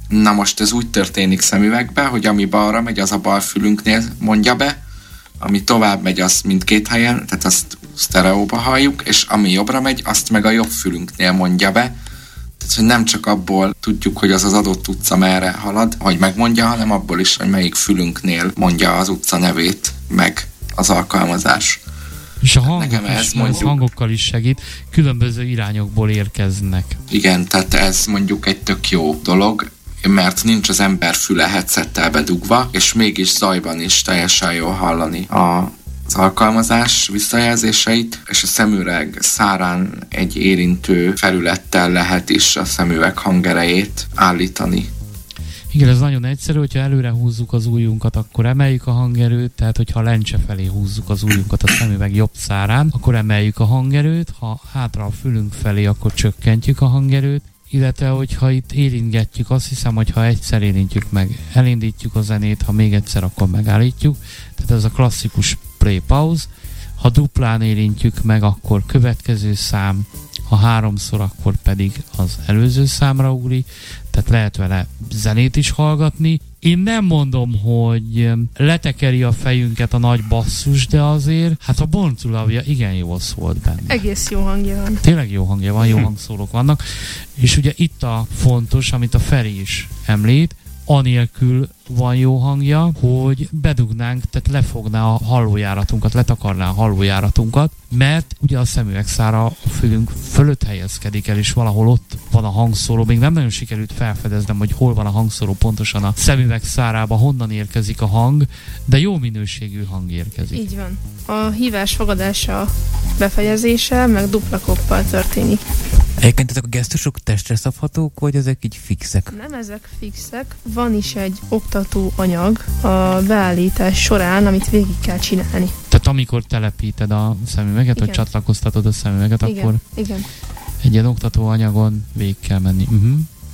Na most ez úgy történik szemüvegbe, hogy ami balra megy, az a bal fülünknél mondja be, ami tovább megy, az mindkét helyen, tehát azt sztereóba halljuk, és ami jobbra megy, azt meg a jobb fülünknél mondja be. Tehát, hogy nem csak abból tudjuk, hogy az az adott utca merre halad, hogy megmondja, hanem abból is, hogy melyik fülünknél mondja az utca nevét meg az alkalmazás. És a hangok Nekem ez is, mondjuk, hangokkal is segít, különböző irányokból érkeznek. Igen, tehát ez mondjuk egy tök jó dolog, mert nincs az ember füle headsettel bedugva, és mégis zajban is teljesen jól hallani a az alkalmazás visszajelzéseit, és a szemüveg szárán egy érintő felülettel lehet is a szemüveg hangerejét állítani. Igen, ez nagyon egyszerű, hogyha előre húzzuk az ujjunkat, akkor emeljük a hangerőt, tehát hogyha lencse felé húzzuk az ujjunkat a szemüveg jobb szárán, akkor emeljük a hangerőt, ha hátra a fülünk felé, akkor csökkentjük a hangerőt, illetve hogyha itt érintgetjük, azt hiszem, hogy ha egyszer érintjük meg, elindítjuk a zenét, ha még egyszer, akkor megállítjuk, tehát ez a klasszikus play-pause, ha duplán érintjük meg, akkor következő szám, ha háromszor, akkor pedig az előző számra ugrik, tehát lehet vele zenét is hallgatni. Én nem mondom, hogy letekeri a fejünket a nagy basszus, de azért, hát a Born-to-Love-ja igen jól szólt benne. Egész jó hangja van. Tényleg jó hangja van, jó hangszórok vannak, és ugye itt a fontos, amit a Feri is említ, anélkül van jó hangja, hogy bedugnánk, tehát lefogná a hallójáratunkat, letakarná a hallójáratunkat, mert ugye a szemüvegszára a fülünk fölött helyezkedik el, és valahol ott van a hangszóró. Még nem nagyon sikerült felfedeznem, hogy hol van a hangszóró pontosan a szemüvegszárába, honnan érkezik a hang, de jó minőségű hang érkezik. Így van. A hívás fogadása befejezése, meg dupla koppal történik. Egyébként ezek a gesztusok testre szabhatók, vagy ezek így fixek? Nem ezek fixek. Van is egy oktató anyag a beállítás során, amit végig kell csinálni. Tehát amikor telepíted a szemüveget, Igen. vagy csatlakoztatod a szemüveget, Igen. akkor Igen. egy ilyen oktató anyagon végig kell menni. Uh-huh.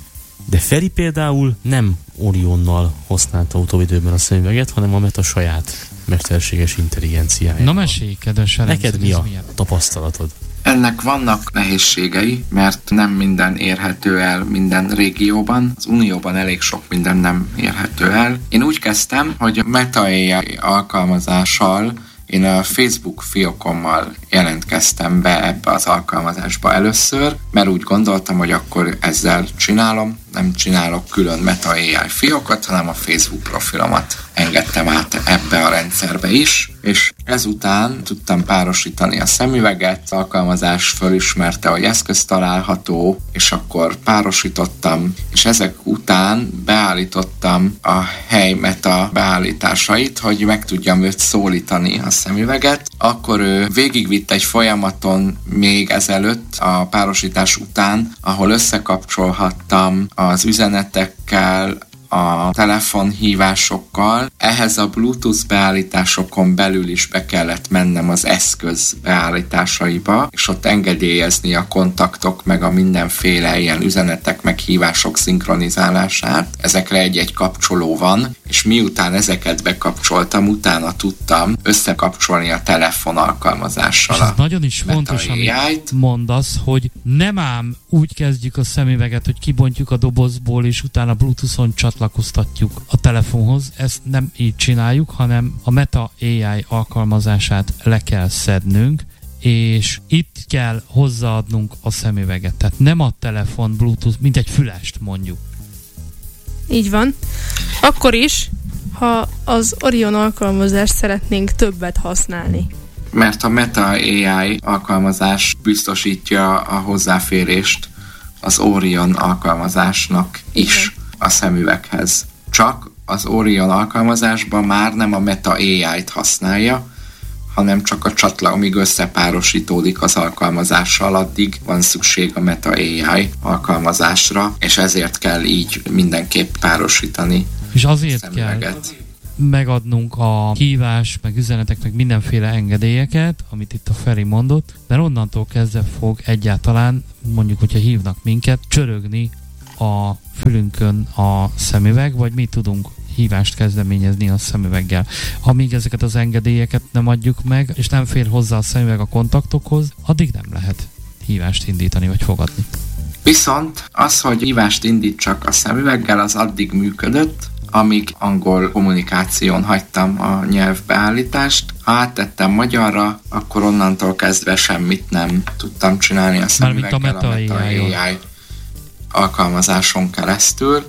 De Feri például nem Orionnal használta utóbbi időben a szemüveget, hanem a Meta saját mesterséges intelligenciájával. Na mesélj, kedves Elemsz, Neked mi a milyen? tapasztalatod? Ennek vannak nehézségei, mert nem minden érhető el minden régióban. Az Unióban elég sok minden nem érhető el. Én úgy kezdtem, hogy Meta á i alkalmazással én a Facebook fiókommal jelentkeztem be ebbe az alkalmazásba először, mert úgy gondoltam, hogy akkor ezzel csinálom, nem csinálok külön Meta á i fiókot, hanem a Facebook profilomat engedtem át ebbe a rendszerbe is, és ezután tudtam párosítani a szemüveget, az alkalmazás fölismerte, hogy eszköz található, és akkor párosítottam, és ezek után beállítottam a hely Meta beállításait, hogy meg tudjam őt szólítani a szemüveget. Akkor ő végigvitt egy folyamaton még ezelőtt, a párosítás után, ahol összekapcsolhattam az üzenetekkel, a telefonhívásokkal. Ehhez a Bluetooth beállításokon belül is be kellett mennem az eszköz beállításaiba, és ott engedélyezni a kontaktok, meg a mindenféle ilyen üzenetek, meg hívások szinkronizálását. Ezekre egy-egy kapcsoló van, és miután ezeket bekapcsoltam, utána tudtam összekapcsolni a telefon alkalmazással. És ez nagyon is fontos, amit mondasz, hogy nem ám úgy kezdjük a szemüveget, hogy kibontjuk a dobozból, és utána Bluetooth-on csatlakoztatjuk a telefonhoz. Ezt nem így csináljuk, hanem a Meta á i alkalmazását le kell szednünk, és itt kell hozzáadnunk a szemüveget. Tehát nem a telefon Bluetooth, mint egy fülest mondjuk. Így van. Akkor is, ha az Orion alkalmazást szeretnénk többet használni. Mert a Meta á i alkalmazás biztosítja a hozzáférést az Orion alkalmazásnak is a szemüveghez. Csak az Orion alkalmazásban már nem a Meta á i-t használja, hanem csak a csatla, amíg összepárosítódik az alkalmazással, addig van szükség a Meta á i alkalmazásra, és ezért kell így mindenképp párosítani. És azért kell megadnunk a hívás, meg üzenetek, meg mindenféle engedélyeket, amit itt a Feri mondott, mert onnantól kezdve fog egyáltalán, mondjuk, hogyha hívnak minket, csörögni a fülünkön a szemüveg, vagy mi tudunk hívást kezdeményezni a szemüveggel. Amíg ezeket az engedélyeket nem adjuk meg, és nem fér hozzá a szemüveg a kontaktokhoz, addig nem lehet hívást indítani, vagy fogadni. Viszont az, hogy hívást indítsak a szemüveggel, az addig működött, amíg angol kommunikáción hagytam a nyelvbeállítást. Ha áttettem magyarra, akkor onnantól kezdve semmit nem tudtam csinálni a szemüveggel a Meta á i alkalmazáson keresztül.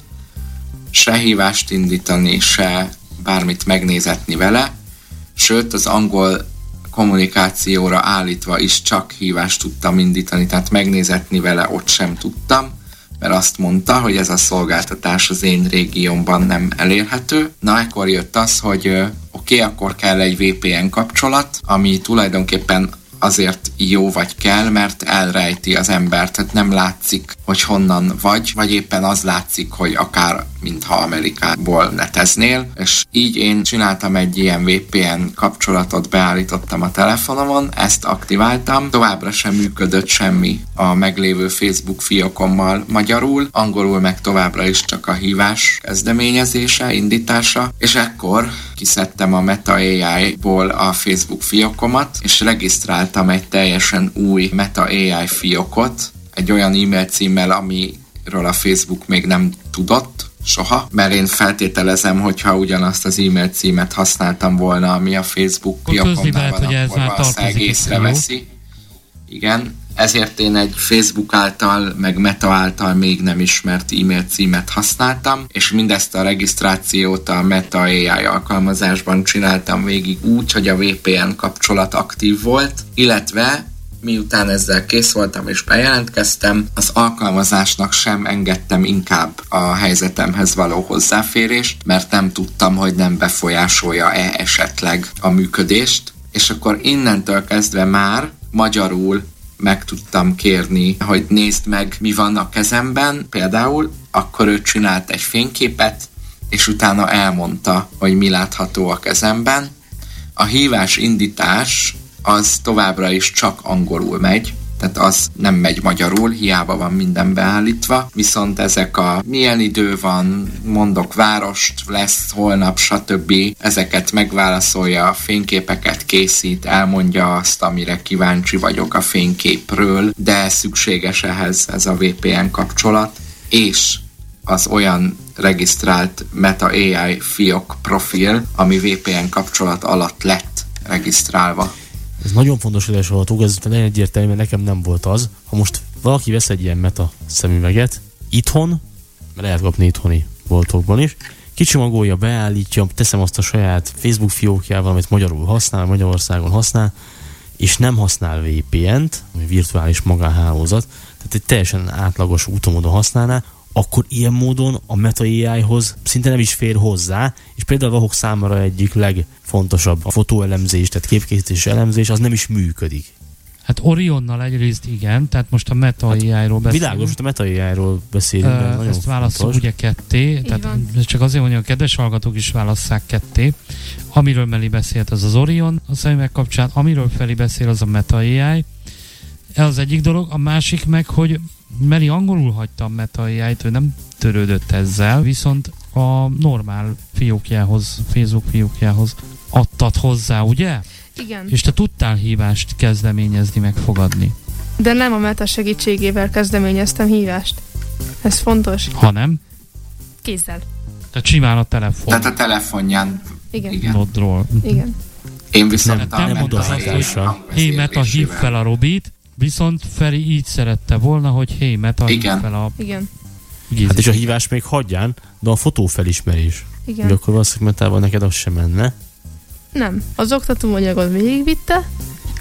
Se hívást indítani, se bármit megnézetni vele, sőt az angol kommunikációra állítva is csak hívást tudtam indítani, tehát megnézetni vele ott sem tudtam, mert azt mondta, hogy ez a szolgáltatás az én régiómban nem elérhető. Na, ekkor jött az, hogy oké, okay, akkor kell egy vé pé en kapcsolat, ami tulajdonképpen azért jó vagy kell, mert elrejti az embert, tehát nem látszik, hogy honnan vagy, vagy éppen az látszik, hogy akár mintha Amerikából neteznél, és így én csináltam egy ilyen vé pé en kapcsolatot, beállítottam a telefonomon, ezt aktiváltam, továbbra sem működött semmi a meglévő Facebook fiókommal magyarul, angolul meg továbbra is csak a hívás kezdeményezése, indítása, és ekkor kiszedtem a Meta á i-ból a Facebook fiókomat, és regisztráltam egy teljesen új Meta á i fiókot, egy olyan e-mail címmel, amiről a Facebook még nem tudott soha, mert én feltételezem, hogyha ugyanazt az e-mail címet használtam volna, ami a Facebook fiókomnál van, akkor valószínűleg észreveszi. Igen, ezért én egy Facebook által, meg Meta által még nem ismert e-mail címet használtam, és mindezt a regisztrációt a Meta á i alkalmazásban csináltam végig úgy, hogy a vé pé en kapcsolat aktív volt, illetve miután ezzel kész voltam és bejelentkeztem, az alkalmazásnak sem engedtem inkább a helyzetemhez való hozzáférést, mert nem tudtam, hogy nem befolyásolja-e esetleg a működést, és akkor innentől kezdve már magyarul meg tudtam kérni, hogy nézd meg, mi van a kezemben, például, akkor ő csinált egy fényképet, és utána elmondta, hogy mi látható a kezemben. A hívás indítás az továbbra is csak angolul megy, tehát az nem megy magyarul, hiába van minden beállítva, viszont ezek a milyen idő van, mondok várost, lesz holnap, stb. Ezeket megválaszolja, fényképeket készít, elmondja azt, amire kíváncsi vagyok a fényképről, de szükséges ehhez ez a vé pé en kapcsolat, és az olyan regisztrált Meta á i fiók profil, ami vé pé en kapcsolat alatt lett regisztrálva. Ez nagyon fontos, hogy hallgatók, ez nagyon egyértelmű, mert nekem nem volt az. Ha most valaki vesz egy ilyen Meta szemüveget itthon, mert lehet kapni itthoni boltokban is, kicsomagolja, beállítja, teszem azt a saját Facebook fiókjával, amit magyarul használ, Magyarországon használ, és nem használ vé pé en-t, ami virtuális magánhálózat, tehát egy teljesen átlagos útomódon használná, akkor ilyen módon a Meta á i-hoz szinte nem is fér hozzá, és például a számára egyik legfontosabb a fotóelemzés, tehát képkészítés elemzés, az nem is működik. Hát Orionnal egyrészt igen, tehát most a Meta hát á i-ról beszélünk. Világos, most a Meta á i-ról beszélünk. Uh, ezt válasszuk ugye ketté, tehát csak azért mondja, a kedves hallgatók is válasszák ketté. Amiről Meli beszélt, az az Orion a szemüveg kapcsán, amiről Feli beszél, az a Meta á i. Ez az egyik dolog, a másik meg, hogy Meli angolul hagyta a Meta á i-t, ő nem törődött ezzel, viszont a normál fiókjához, Facebook fiókjához adtad hozzá, ugye? Igen. És te tudtál hívást kezdeményezni, megfogadni. De nem a Meta segítségével kezdeményeztem hívást. Ez fontos. Hanem? Kézzel. Tehát simán a telefon. Tehát a telefonján. Igen. Igen. Nodról. Igen. Én viszont nem, nem mondta azt, hogy hé Meta, hív fel a Robit, viszont Feri így szerette volna, hogy hé Meta, hív fel a... Igen. Gizit. Hát és a hívás még hagyján, de a fotófelismerés. Igen. Ugye akkor valószínűleg Metával neked az sem menne. Nem. Az oktatóanyagot végigvitte,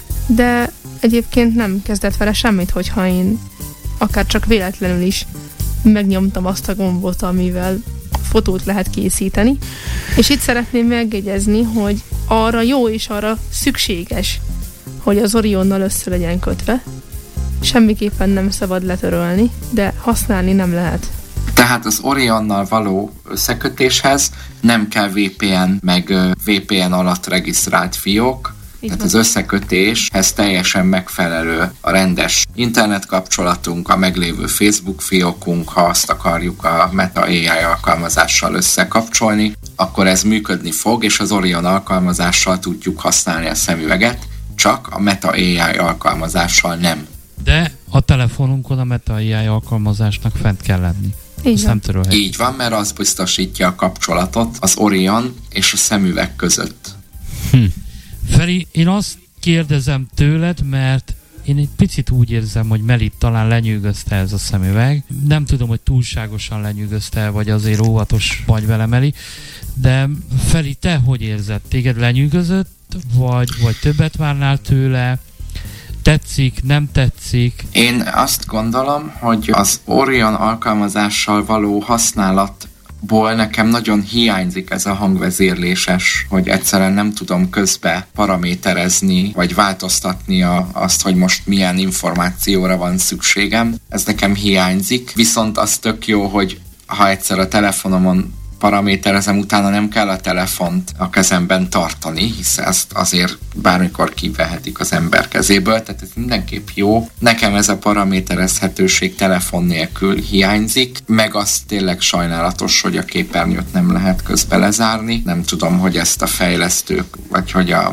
de egyébként nem kezdett vele semmit, hogyha én akár csak véletlenül is megnyomtam azt a gombot, amivel fotót lehet készíteni. És itt szeretném megjegyezni, hogy arra jó és arra szükséges, hogy az Orionnal össze legyen kötve. Semmiképpen nem szabad letörölni, de használni nem lehet. Tehát az Orionnal való összekötéshez nem kell vé pé en, meg vé pé en alatt regisztrált fiók, így tehát van. Az összekötéshez teljesen megfelelő a rendes internetkapcsolatunk, a meglévő Facebook fiókunk, ha azt akarjuk a Meta á i alkalmazással összekapcsolni, akkor ez működni fog, és az Orion alkalmazással tudjuk használni a szemüveget, csak a Meta á i alkalmazással nem. De a telefonunkon a Meta á i alkalmazásnak fent kell lenni. Így van. Nem Így van, mert az biztosítja a kapcsolatot az Orion és a szemüveg között. Hm. Feri, én azt kérdezem tőled, mert én egy picit úgy érzem, hogy Melit talán lenyűgözte ez a szemüveg. Nem tudom, hogy túlságosan lenyűgözte, vagy azért óvatos vagy vele, Meli. De Feri, te hogy érzed? Téged lenyűgözött, vagy, vagy többet várnál tőle? Tetszik, nem tetszik? Én azt gondolom, hogy az Orion alkalmazással való használatból nekem nagyon hiányzik ez a hangvezérléses, hogy egyszerűen nem tudom közbe paraméterezni, vagy változtatni a, azt, hogy most milyen információra van szükségem. Ez nekem hiányzik, viszont az tök jó, hogy ha egyszer a telefonomon paraméterezem, utána nem kell a telefont a kezemben tartani, hisz ezt azért bármikor kivehetik az ember kezéből, tehát ez mindenképp jó. Nekem ez a paraméterezhetőség telefon nélkül hiányzik, meg az tényleg sajnálatos, hogy a képernyőt nem lehet közbe lezárni. Nem tudom, hogy ezt a fejlesztők, vagy hogy a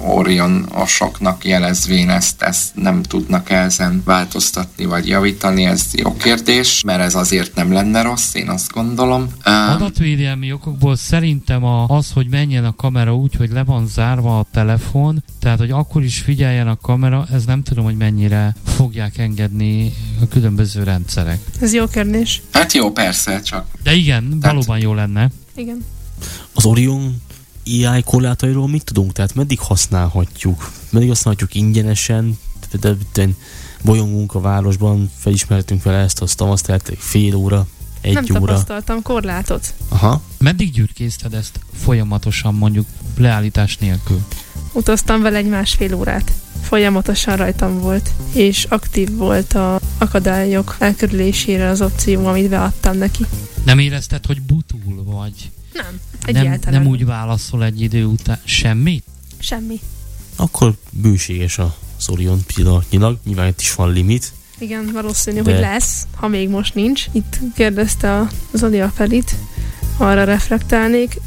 Orion-osoknak jelezvén ezt, ezt nem tudnak ezen változtatni, vagy javítani, ez jó kérdés, mert ez azért nem lenne rossz, én azt gondolom. Adatvédelmi okokból szerintem a, az, hogy menjen a kamera úgy, hogy le van zárva a telefon, tehát, hogy akkor is figyeljen a kamera, ez nem tudom, hogy mennyire fogják engedni a különböző rendszerek. Ez jó kérdés. Hát jó, persze, csak... De igen, tehát... valóban jó lenne. Igen. Az Orion á i korlátairól mit tudunk? Tehát meddig használhatjuk? Meddig használhatjuk ingyenesen? De, de bolyongunk a városban, felismertünk vele ezt, azt azt eltelik fél óra, egy nem óra. Nem tapasztaltam korlátot. Aha. Meddig gyűrkézted ezt folyamatosan, mondjuk leállítás nélkül? Utaztam vele egy másfél órát. Folyamatosan rajtam volt, és aktív volt az akadályok elkerülésére az opció, amit beadtam neki. Nem érezted, hogy butul vagy? Nem, egyáltalán. Nem, nem úgy válaszol egy idő után? Semmi? Semmi. Akkor bőséges az Orion pillanatnyilag, nyilván itt is van limit. Igen, valószínű, de... hogy lesz, ha még most nincs. Itt kérdezte az Zoli a Felit, arra reflektálnék.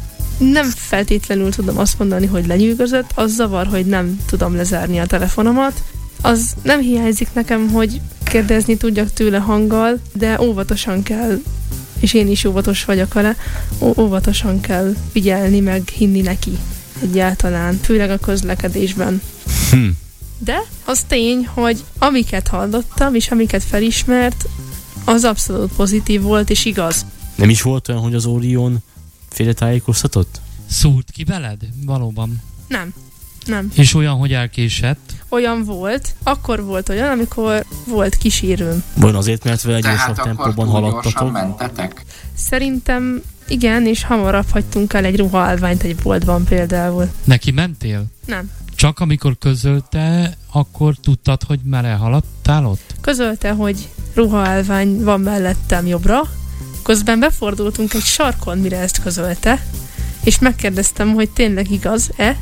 Nem feltétlenül tudom azt mondani, hogy lenyűgözött, az zavar, hogy nem tudom lezárni a telefonomat. Az nem hiányzik nekem, hogy kérdezni tudjak tőle hanggal, de óvatosan kell, és én is óvatos vagyok vele, ó- óvatosan kell figyelni, meg hinni neki egyáltalán, főleg a közlekedésben. Hm. De az tény, hogy amiket hallottam, és amiket felismert, az abszolút pozitív volt, és igaz. Nem is volt olyan, hogy az Orion félretájékoztatott? Szúrt ki veled? Valóban. Nem. Nem. És olyan, hogy elkésett? Olyan volt. Akkor volt olyan, amikor volt kísérőm. Vajon azért, mert vele gyorsabb Tehát tempóban haladtatok? mentetek? Szerintem igen, és hamarabb hagytunk el egy ruhaállványt egy boltban például. Neki mentél? Nem. Csak amikor közölte, akkor tudtad, hogy már elhaladtál ott? Közölte, hogy ruhaállvány van mellettem jobbra. Közben befordultunk egy sarkon, mire ezt közölte, és megkérdeztem, hogy tényleg igaz-e,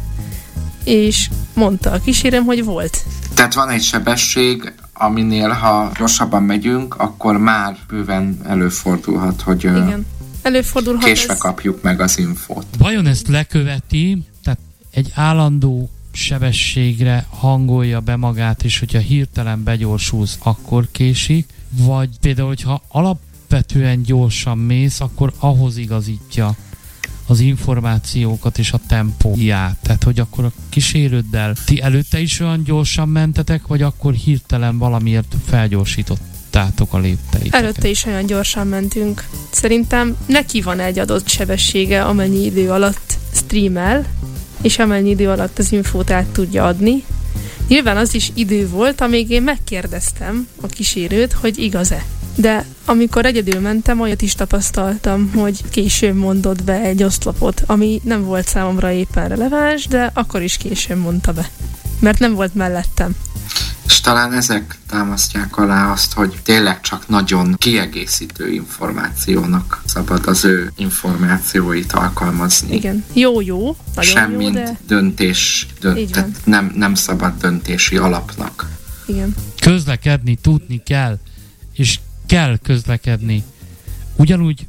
és mondta a kísérem, hogy volt. Tehát van egy sebesség, aminél ha gyorsabban megyünk, akkor már bőven előfordulhat, hogy igen. Előfordulhat késve ez... kapjuk meg az infót. Vajon ezt leköveti, tehát egy állandó sebességre hangolja be magát, és hogyha hirtelen begyorsulsz, akkor késik, vagy például, hogyha alapvetően gyorsan mész, akkor ahhoz igazítja az információkat és a tempóját. Tehát, hogy akkor a kísérőddel ti előtte is olyan gyorsan mentetek, vagy akkor hirtelen valamiért felgyorsítottátok a lépteiteket? Előtte is olyan gyorsan mentünk. Szerintem neki van egy adott sebessége, amennyi idő alatt streamel, és amennyi idő alatt az infót át tudja adni. Nyilván az is idő volt, amíg én megkérdeztem a kísérőt, hogy igaz-e. De amikor egyedül mentem, olyat is tapasztaltam, hogy későn mondott be egy oszlopot, ami nem volt számomra éppen releváns, de akkor is későn mondta be, mert nem volt mellettem. És talán ezek támasztják alá azt, hogy tényleg csak nagyon kiegészítő információnak szabad az ő információit alkalmazni. Igen, jó-jó, nagyon Semmint jó, de... döntés, dönt, tehát nem, nem szabad döntési alapnak. Igen. Közlekedni tudni kell, és kell közlekedni. Ugyanúgy